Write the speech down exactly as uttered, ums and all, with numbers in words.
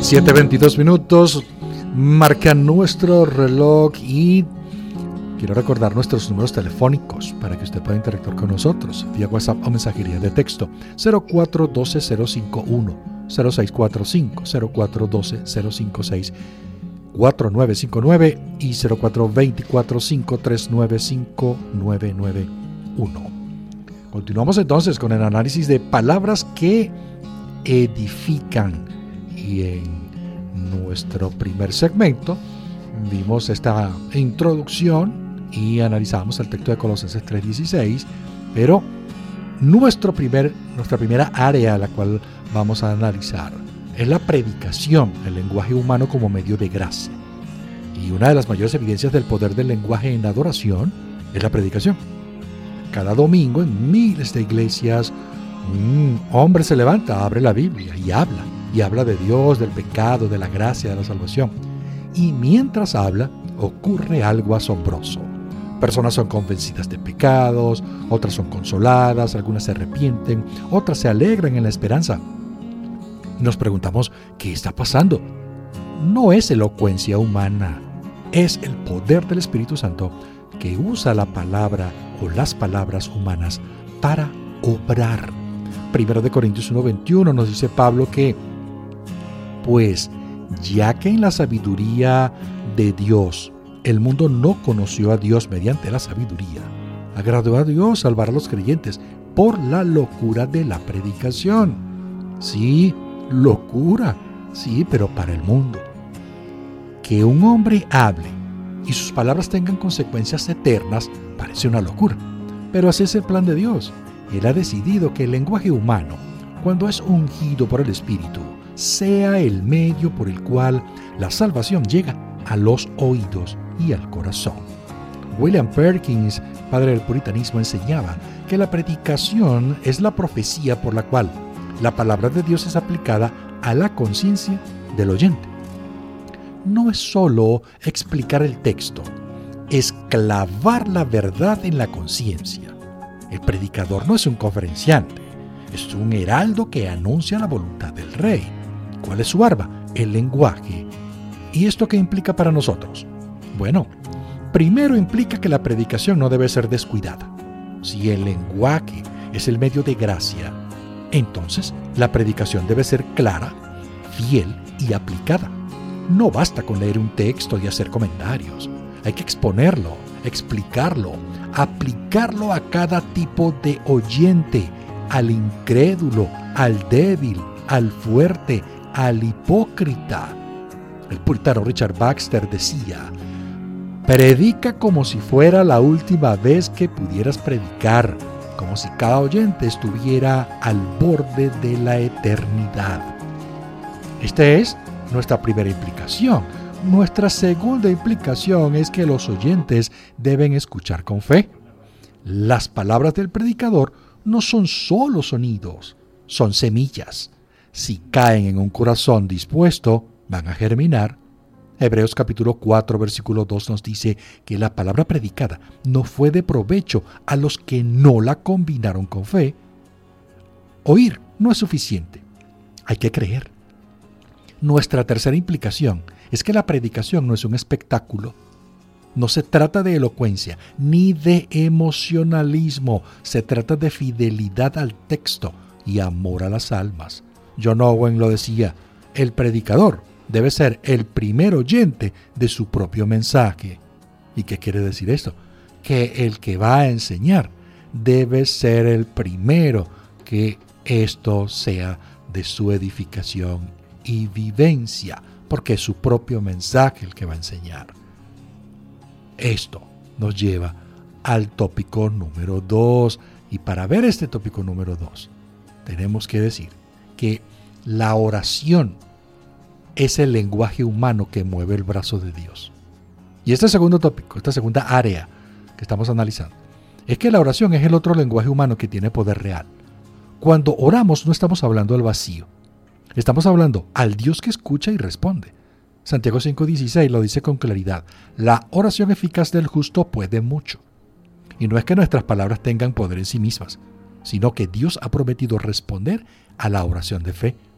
siete veintidós minutos marca nuestro reloj y quiero recordar nuestros números telefónicos para que usted pueda interactuar con nosotros vía WhatsApp o mensajería de texto cero cuatro uno dos cero cinco uno cero seis cuatro cinco, cero cuatro uno dos cero cinco seis cuatro nueve cinco nueve y cero cuatro dos cuatro cinco tres nueve cinco nueve nueve uno. Continuamos entonces con el análisis de palabras que edifican. Y en nuestro primer segmento vimos esta introducción y analizamos el texto de Colosenses tres dieciséis, pero nuestro primer, nuestra primera área a la cual vamos a analizar es la predicación, el lenguaje humano como medio de gracia. Y una de las mayores evidencias del poder del lenguaje en adoración es la predicación. Cada domingo en miles de iglesias un hombre se levanta, abre la Biblia y habla. Y habla de Dios, del pecado, de la gracia, de la salvación. Y mientras habla, ocurre algo asombroso. Personas son convencidas de pecados, otras son consoladas, algunas se arrepienten, otras se alegran en la esperanza. Y nos preguntamos, ¿qué está pasando? No es elocuencia humana, es el poder del Espíritu Santo que usa la palabra o las palabras humanas para obrar. Primero de Corintios uno veintiuno nos dice Pablo que pues, ya que en la sabiduría de Dios el mundo no conoció a Dios mediante la sabiduría, agradó a Dios salvar a los creyentes por la locura de la predicación. Sí, locura, sí, pero para el mundo. Que un hombre hable y sus palabras tengan consecuencias eternas parece una locura, pero así es el plan de Dios. Él ha decidido que el lenguaje humano, cuando es ungido por el Espíritu, sea el medio por el cual la salvación llega a los oídos y al corazón. William Perkins, padre del puritanismo, enseñaba que la predicación es la profecía por la cual la palabra de Dios es aplicada a la conciencia del oyente. No es solo explicar el texto, es clavar la verdad en la conciencia. El predicador no es un conferenciante, es un heraldo que anuncia la voluntad del rey. ¿Cuál es su arma? El lenguaje. ¿Y esto qué implica para nosotros? Bueno, primero implica que la predicación no debe ser descuidada. Si el lenguaje es el medio de gracia, entonces la predicación debe ser clara, fiel y aplicada. No basta con leer un texto y hacer comentarios. Hay que exponerlo, explicarlo, aplicarlo a cada tipo de oyente, al incrédulo, al débil, al fuerte, al hipócrita. El puritano Richard Baxter decía: predica como si fuera la última vez que pudieras predicar, como si cada oyente estuviera al borde de la eternidad. Esta es nuestra primera implicación. Nuestra segunda implicación es que los oyentes deben escuchar con fe. Las palabras del predicador no son solo sonidos, son semillas. Si caen en un corazón dispuesto, van a germinar. Hebreos capítulo cuatro, versículo dos nos dice que la palabra predicada no fue de provecho a los que no la combinaron con fe. Oír no es suficiente, hay que creer. Nuestra tercera implicación es que la predicación no es un espectáculo. No se trata de elocuencia ni de emocionalismo, se trata de fidelidad al texto y amor a las almas. John Owen lo decía: el predicador debe ser el primer oyente de su propio mensaje. ¿Y qué quiere decir esto? Que el que va a enseñar debe ser el primero que esto sea de su edificación y vivencia, porque es su propio mensaje el que va a enseñar. Esto nos lleva al tópico número dos, y para ver este tópico número dos, tenemos que decir que la oración es el lenguaje humano que mueve el brazo de Dios. Y este segundo tópico, esta segunda área que estamos analizando, es que la oración es el otro lenguaje humano que tiene poder real. Cuando oramos no estamos hablando al vacío, estamos hablando al Dios que escucha y responde. Santiago cinco dieciséis lo dice con claridad: la oración eficaz del justo puede mucho. Y no es que nuestras palabras tengan poder en sí mismas, sino que Dios ha prometido responder a la oración de fe.